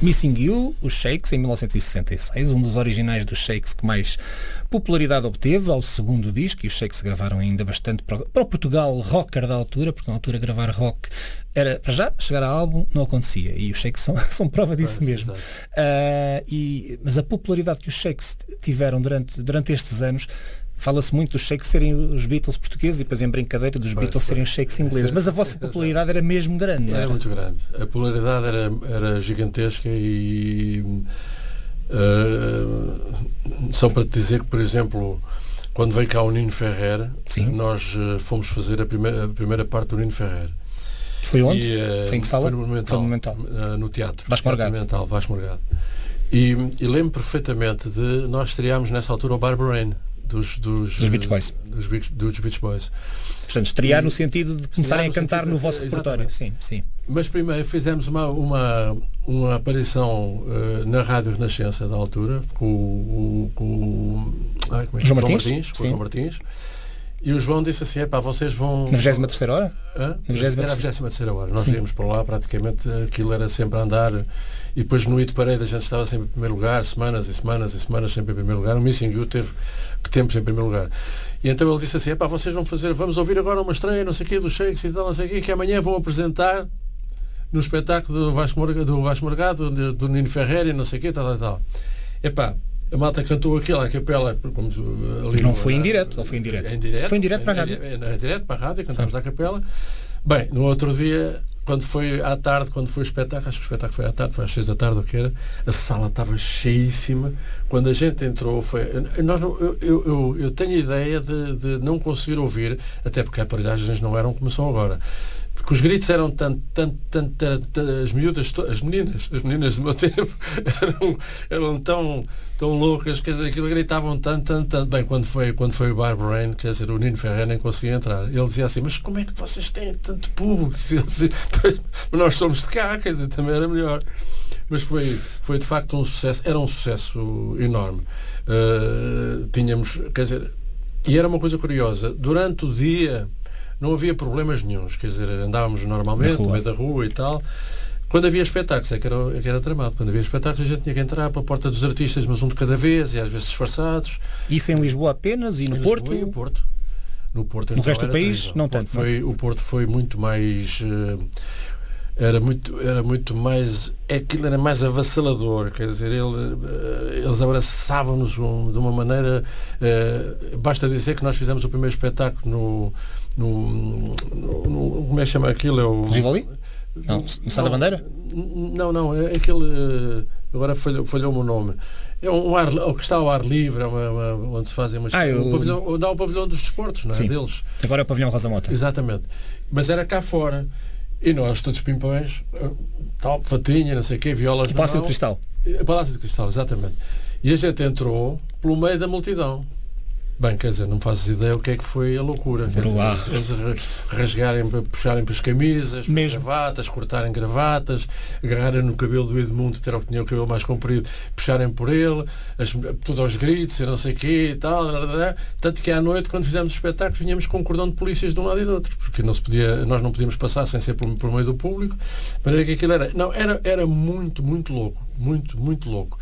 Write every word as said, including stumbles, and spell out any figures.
Missing You, os Shakes, em mil novecentos e sessenta e seis, um dos originais dos Shakes que mais popularidade obteve, ao segundo disco, e os Shakes gravaram ainda bastante para, para o Portugal rocker da altura, porque na altura gravar rock era, para já, chegar a álbum não acontecia, e os Shakes são, são prova disso é, mesmo. Uh, e, mas a popularidade que os Shakes tiveram durante, durante estes anos, fala-se muito dos Shakes serem os Beatles portugueses e depois em brincadeira dos pois, Beatles serem os Shakes ingleses, mas a vossa popularidade era mesmo grande, não era? Era muito grande. A popularidade era, era gigantesca e uh, só para te dizer que, por exemplo, quando veio cá o Nino Ferrer, Sim. nós uh, fomos fazer a primeira, a primeira parte do Nino Ferrer. Foi onde? E, uh, foi em que sala? Foi no Monumental, foi no, Monumental. Uh, no teatro. Vasco Morgado. Monumental, Vasco Morgado. E, e lembro perfeitamente de nós estreámos nessa altura o Barbara Rain. Dos, dos, dos Beach Boys. Dos, dos Beach Boys. Portanto, estrear e, no sentido de começarem a cantar no vosso repertório. Sim, sim. Mas primeiro fizemos uma, uma, uma aparição uh, na Rádio Renascença da altura com o, com o ai, como é? João Martins, Martins, com o João Martins. E o João disse assim, epá, vocês vão... Na vigésima terceira hora? Hã? Na vigésima era a vigésima terceira hora. Nós Sim. íamos para lá, praticamente, aquilo era sempre a andar. E depois no Hito Parede a gente estava sempre em primeiro lugar, semanas e semanas e semanas sempre em primeiro lugar. O Missing You teve que tempos em primeiro lugar. E então ele disse assim, epá, vocês vão fazer, vamos ouvir agora uma estreia, não sei o quê, dos Shakes e tal, não sei o quê, que amanhã vão apresentar no espetáculo do Vasco Morgado, do, Vasco Morgado, do, do Nino Ferrer e não sei o quê, tal, tal, tal. Epá, a malta cantou aquilo à capela. Como, ali não no, foi em direto, ou foi em direto? Em direto foi em direto para a rádio. Em direto para a rádio, cantámos à capela. Bem, no outro dia, quando foi à tarde, quando foi o espetáculo, acho que o espetáculo foi à tarde, foi às seis da tarde, o que era, a sala estava cheíssima. Quando a gente entrou, foi. Nós, eu, eu, eu, eu tenho a ideia de, de não conseguir ouvir, até porque as aparelhagens não eram como são agora. Porque os gritos eram tanto, tanto, tanto, tanto as miúdas, as meninas, as meninas do meu tempo eram, eram tão, tão loucas, quer dizer, aquilo gritavam tanto, tanto, tanto. Bem, quando foi, quando foi o Barbara Rain, quer dizer, o Nino Ferrer nem conseguia entrar. Ele dizia assim, mas como é que vocês têm tanto público? Assim, mas nós somos de cá, quer dizer, também era melhor. Mas foi, foi de facto um sucesso, era um sucesso enorme. Uh, tínhamos, quer dizer, e era uma coisa curiosa, durante o dia não havia problemas nenhuns, quer dizer, andávamos normalmente no meio da rua e tal. Quando havia espetáculos, é que era, é que era tramado. Quando havia espetáculos, a gente tinha que entrar para a porta dos artistas, mas um de cada vez, e às vezes disfarçados. Isso em Lisboa apenas e no em Porto? Lisboa e no Porto. No, Porto, no então, resto do país, terrível. não o Porto tanto. Foi, não. O Porto foi muito mais... Uh, era muito, era muito mais... Aquilo era mais avassalador, quer dizer, ele, uh, eles abraçavam-nos um, de uma maneira... Uh, basta dizer que nós fizemos o primeiro espetáculo no... No, no, no, como é que chama aquilo? É o Rivoli? Não, no Sá da Bandeira? Não, não, é aquele. Agora falhou-me falhou o nome. É um ar, o que está ao ar livre, é uma, uma, onde se fazem umas. Ah, eu... o pavilhão, dá o pavilhão dos desportos, não é? Sim. Deles. Agora é o pavilhão Rosa Mota. Exatamente. Mas era cá fora. E nós, todos pimpões, tal, fatinha, não sei o quê, violas. O Palácio de Cristal. Palácio de Cristal, exatamente. E a gente entrou pelo meio da multidão. Bem, quer dizer, não fazes ideia o que é que foi a loucura. Quer dizer, eles rasgarem, puxarem para as camisas, para gravatas, cortarem gravatas, agarrarem no cabelo do Edmundo, ter o que tinha o cabelo mais comprido, puxarem por ele, as, tudo aos gritos, e não sei o quê e tal. Tanto que à noite, quando fizemos o espetáculo, vinhamos com um cordão de polícias de um lado e do outro, porque não se podia, nós não podíamos passar sem ser por, por meio do público. Mas que aquilo era, não, era, era muito, muito louco. Muito, muito louco.